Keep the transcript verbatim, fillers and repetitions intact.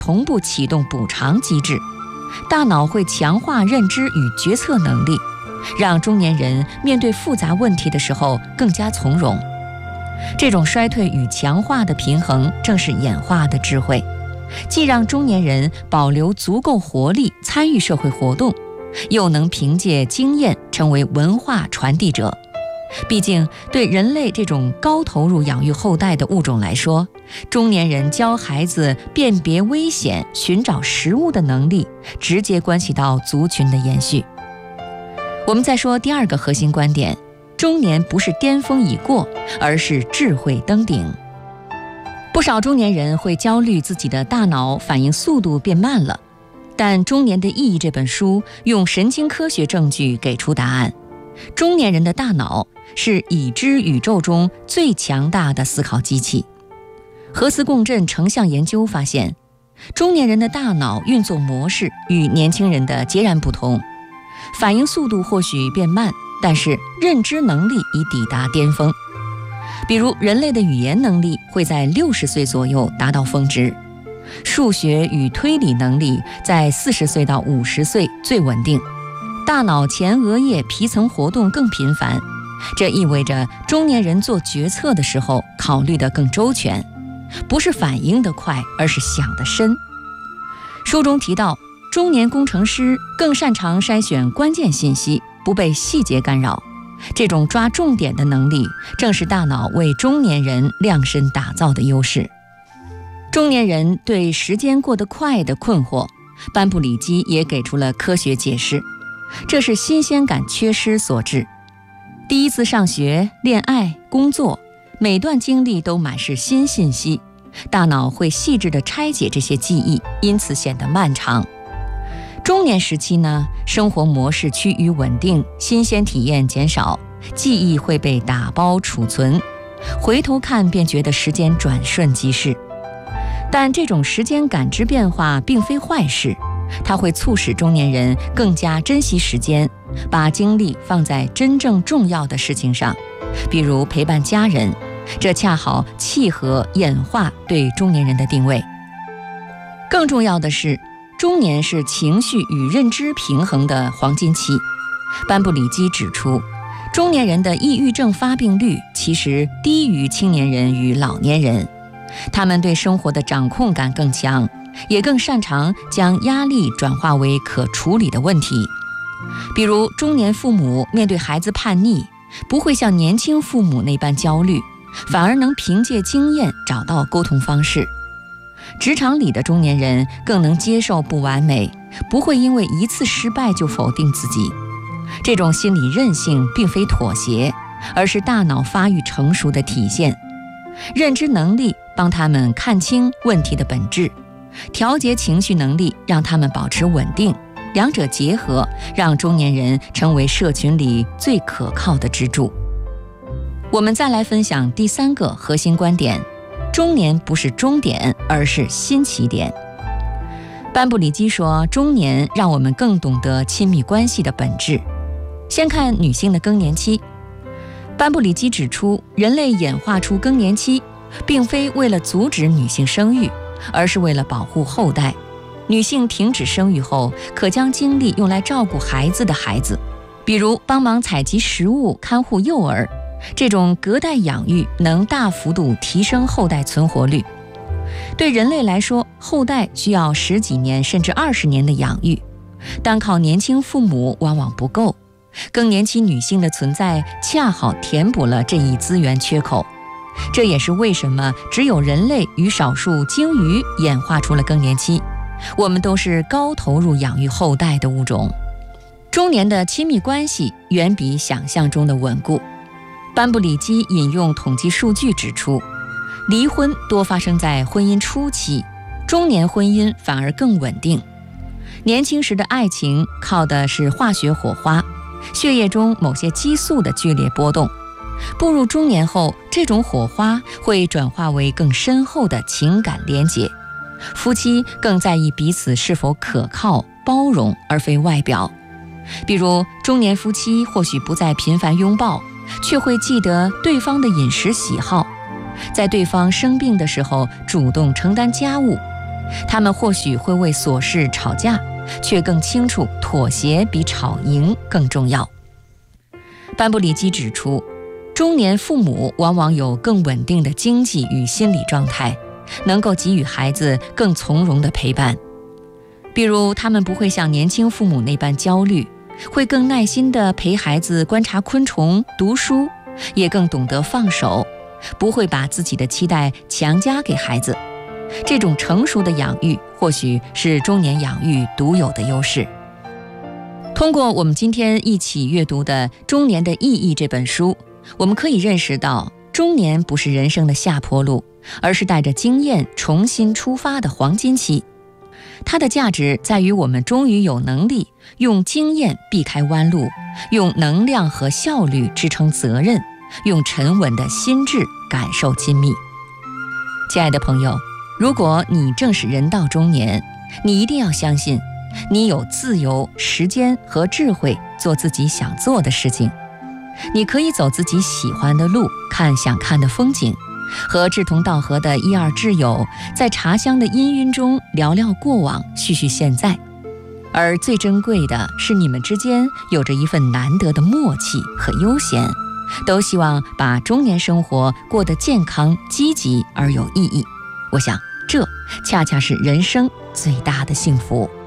同步启动补偿机制，大脑会强化认知与决策能力，让中年人面对复杂问题的时候更加从容。这种衰退与强化的平衡，正是演化的智慧，既让中年人保留足够活力参与社会活动，又能凭借经验成为文化传递者。毕竟对人类这种高投入养育后代的物种来说，中年人教孩子辨别危险、寻找食物的能力，直接关系到族群的延续。我们再说第二个核心观点，中年不是巅峰已过，而是智慧登顶。不少中年人会焦虑自己的大脑反应速度变慢了，但《中年的意义》这本书用神经科学证据给出答案。中年人的大脑是已知宇宙中最强大的思考机器。核磁共振成像研究发现，中年人的大脑运作模式与年轻人的截然不同，反应速度或许变慢，但是认知能力已抵达巅峰。比如人类的语言能力会在六十岁左右达到峰值，数学与推理能力在四十岁到五十岁最稳定，大脑前额叶皮层活动更频繁，这意味着中年人做决策的时候考虑得更周全，不是反应得快，而是想得深。书中提到，中年工程师更擅长筛选关键信息，不被细节干扰。这种抓重点的能力，正是大脑为中年人量身打造的优势。中年人对时间过得快的困惑，班布里基也给出了科学解释，这是新鲜感缺失所致。第一次上学、恋爱、工作，每段经历都满是新信息，大脑会细致地拆解这些记忆，因此显得漫长。中年时期呢，生活模式趋于稳定，新鲜体验减少，记忆会被打包储存，回头看便觉得时间转瞬即逝。但这种时间感知变化并非坏事，它会促使中年人更加珍惜时间，把精力放在真正重要的事情上，比如陪伴家人，这恰好契合演化对中年人的定位。更重要的是，中年是情绪与认知平衡的黄金期。班布里基指出，中年人的抑郁症发病率其实低于青年人与老年人，他们对生活的掌控感更强，也更擅长将压力转化为可处理的问题。比如中年父母面对孩子叛逆，不会像年轻父母那般焦虑，反而能凭借经验找到沟通方式。职场里的中年人更能接受不完美，不会因为一次失败就否定自己。这种心理韧性并非妥协，而是大脑发育成熟的体现。认知能力帮他们看清问题的本质，调节情绪能力让他们保持稳定，两者结合，让中年人成为社群里最可靠的支柱。我们再来分享第三个核心观点，中年不是终点，而是新起点。班布里基说，中年让我们更懂得亲密关系的本质。先看女性的更年期，班布里基指出，人类演化出更年期，并非为了阻止女性生育，而是为了保护后代。女性停止生育后，可将精力用来照顾孩子的孩子，比如帮忙采集食物、看护幼儿。这种隔代养育能大幅度提升后代存活率。对人类来说，后代需要十几年甚至二十年的养育，单靠年轻父母往往不够。更年期女性的存在恰好填补了这一资源缺口，这也是为什么只有人类与少数鲸鱼演化出了更年期。我们都是高投入养育后代的物种。中年的亲密关系远比想象中的稳固。班布里基引用统计数据指出，离婚多发生在婚姻初期，中年婚姻反而更稳定。年轻时的爱情靠的是化学火花，血液中某些激素的剧烈波动。步入中年后，这种火花会转化为更深厚的情感连结，夫妻更在意彼此是否可靠、包容，而非外表。比如，中年夫妻或许不再频繁拥抱，却会记得对方的饮食喜好，在对方生病的时候主动承担家务， 他们或许会为琐事吵架，却更清楚妥协比吵赢更重要。班布里基指出，中年父母往往有更稳定的经济与心理状态，能够给予孩子更从容的陪伴。比如，他们不会像年轻父母那般焦虑，会更耐心地陪孩子观察昆虫、读书，也更懂得放手，不会把自己的期待强加给孩子。这种成熟的养育，或许是中年养育独有的优势。通过我们今天一起阅读的《中年的意义》这本书，我们可以认识到，中年不是人生的下坡路，而是带着经验重新出发的黄金期。它的价值在于我们终于有能力用经验避开弯路，用能量和效率支撑责任，用沉稳的心智感受亲密。亲爱的朋友，如果你正是人到中年，你一定要相信，你有自由、时间和智慧做自己想做的事情。你可以走自己喜欢的路，看想看的风景，和志同道合的一二挚友在茶香的氤氲中聊聊过往，叙叙现在。而最珍贵的是，你们之间有着一份难得的默契和悠闲，都希望把中年生活过得健康、积极而有意义。我想，这恰恰是人生最大的幸福。